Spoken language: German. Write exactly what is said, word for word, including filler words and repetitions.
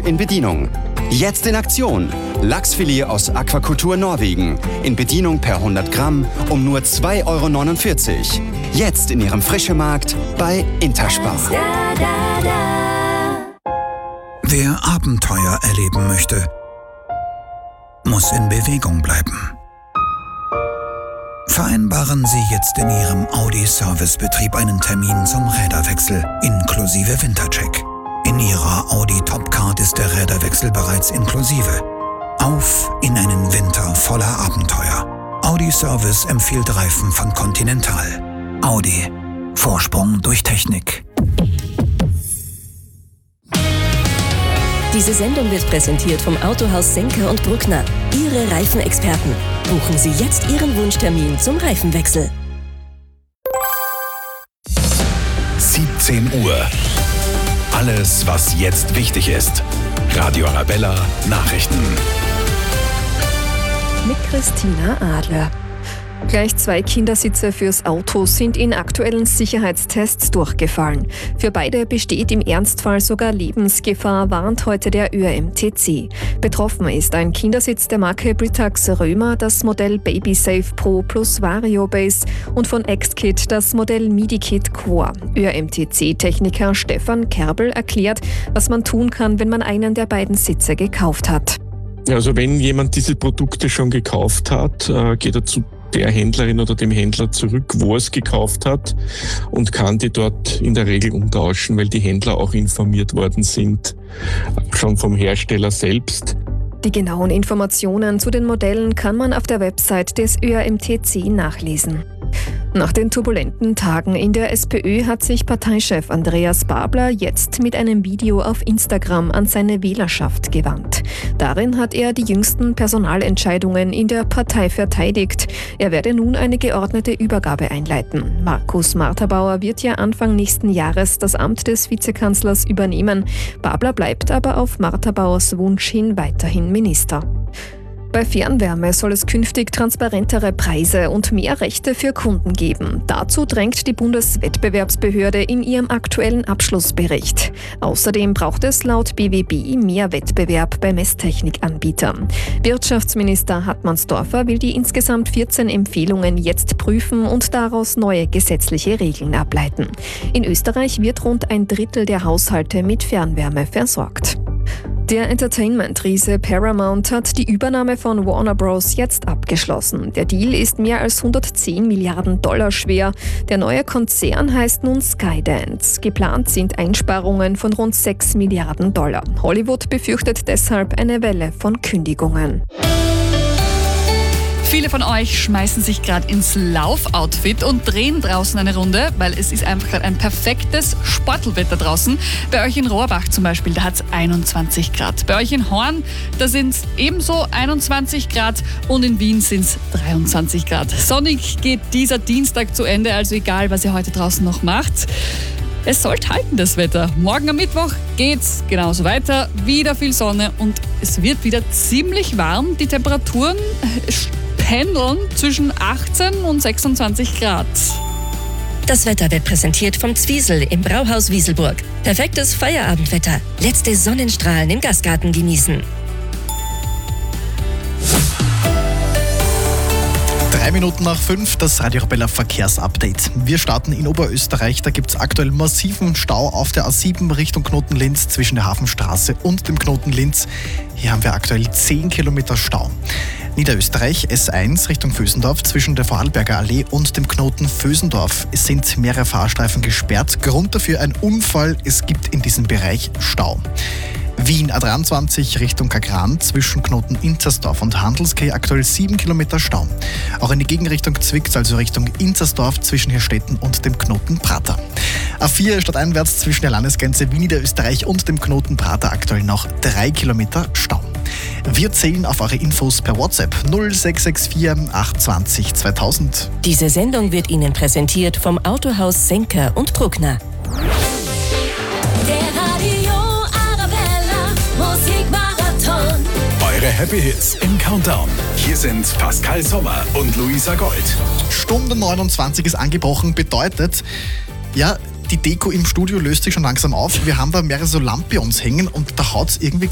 in Bedienung. Jetzt in Aktion. Lachsfilet aus Aquakultur Norwegen. In Bedienung per hundert Gramm um nur zwei Euro neunundvierzig. Jetzt in Ihrem Frischemarkt bei Interspar. Wer Abenteuer erleben möchte, muss in Bewegung bleiben. Vereinbaren Sie jetzt in Ihrem Audi-Servicebetrieb einen Termin zum Räderwechsel inklusive Wintercheck. In Ihrer Audi Topcard ist der Räderwechsel bereits inklusive. Auf in einen Winter voller Abenteuer. Audi Service empfiehlt Reifen von Continental. Audi. Vorsprung durch Technik. Diese Sendung wird präsentiert vom Autohaus Senker und Bruckner. Ihre Reifenexperten. Buchen Sie jetzt Ihren Wunschtermin zum Reifenwechsel. siebzehn Uhr. Alles, was jetzt wichtig ist. Radio Arabella Nachrichten. Mit Christina Adler. Gleich zwei Kindersitze fürs Auto sind in aktuellen Sicherheitstests durchgefallen. Für beide besteht im Ernstfall sogar Lebensgefahr, warnt heute der Ö R M T C. Betroffen ist ein Kindersitz der Marke Britax Römer, das Modell BabySafe Pro plus VarioBase und von X-Kit das Modell MidiKit Core. Ö R M T C-Techniker Stefan Kerbel erklärt, was man tun kann, wenn man einen der beiden Sitze gekauft hat. Also wenn jemand diese Produkte schon gekauft hat, geht er zu der Händlerin oder dem Händler zurück, wo er es gekauft hat und kann die dort in der Regel umtauschen, weil die Händler auch informiert worden sind, schon vom Hersteller selbst. Die genauen Informationen zu den Modellen kann man auf der Website des Ö R M T C nachlesen. Nach den turbulenten Tagen in der SPÖ hat sich Parteichef Andreas Babler jetzt mit einem Video auf Instagram an seine Wählerschaft gewandt. Darin hat er die jüngsten Personalentscheidungen in der Partei verteidigt. Er werde nun eine geordnete Übergabe einleiten. Markus Marterbauer wird ja Anfang nächsten Jahres das Amt des Vizekanzlers übernehmen. Babler bleibt aber auf Marterbauers Wunsch hin weiterhin Minister. Bei Fernwärme soll es künftig transparentere Preise und mehr Rechte für Kunden geben. Dazu drängt die Bundeswettbewerbsbehörde in ihrem aktuellen Abschlussbericht. Außerdem braucht es laut B W B mehr Wettbewerb bei Messtechnikanbietern. Wirtschaftsminister Hartmannsdorfer will die insgesamt vierzehn Empfehlungen jetzt prüfen und daraus neue gesetzliche Regeln ableiten. In Österreich wird rund ein Drittel der Haushalte mit Fernwärme versorgt. Der Entertainment-Riese Paramount hat die Übernahme von Warner Bros. Jetzt abgeschlossen. Der Deal ist mehr als hundertzehn Milliarden Dollar schwer. Der neue Konzern heißt nun Skydance. Geplant sind Einsparungen von rund sechs Milliarden Dollar. Hollywood befürchtet deshalb eine Welle von Kündigungen. Viele von euch schmeißen sich gerade ins Laufoutfit und drehen draußen eine Runde, weil es ist einfach gerade ein perfektes Sportelwetter draußen. Bei euch in Rohrbach zum Beispiel, da hat es einundzwanzig Grad. Bei euch in Horn, da sind es ebenso einundzwanzig Grad und in Wien sind es dreiundzwanzig Grad. Sonnig geht dieser Dienstag zu Ende, also egal, was ihr heute draußen noch macht. Es sollte halten, das Wetter. Morgen am Mittwoch geht's genauso weiter. Wieder viel Sonne und es wird wieder ziemlich warm. Die Temperaturen pendeln zwischen achtzehn und sechsundzwanzig Grad. Das Wetter wird präsentiert vom Zwiesel im Brauhaus Wieselburg. Perfektes Feierabendwetter. Letzte Sonnenstrahlen im Gastgarten genießen. Drei Minuten nach fünf, das Radio Arabella Verkehrsupdate. Wir starten in Oberösterreich. Da gibt es aktuell massiven Stau auf der A sieben Richtung Knoten Linz zwischen der Hafenstraße und dem Knoten Linz. Hier haben wir aktuell zehn Kilometer Stau. Niederösterreich S eins Richtung Vösendorf zwischen der Vorarlberger Allee und dem Knoten Vösendorf. Es sind mehrere Fahrstreifen gesperrt. Grund dafür ein Unfall. Es gibt in diesem Bereich Stau. Wien A dreiundzwanzig Richtung Kagran zwischen Knoten Inzersdorf und Handelskay aktuell sieben Kilometer Stau. Auch in die Gegenrichtung Zwickt, also Richtung Inzersdorf zwischen Hirstetten und dem Knoten Prater. A vier stadteinwärts zwischen der Landesgrenze Wien Niederösterreich und dem Knoten Prater aktuell noch drei Kilometer Stau. Wir zählen auf eure Infos per WhatsApp null sechs sechs vier acht zwei null zweitausend. Diese Sendung wird Ihnen präsentiert vom Autohaus Senker und Bruckner. Eure Happy Hits im Countdown. Hier sind Pascal Sommer und Luisa Gold. Stunde neunundzwanzig ist angebrochen, bedeutet, ja, die Deko im Studio löst sich schon langsam auf. Wir haben da mehrere so Lampions hängen und da haut es irgendwie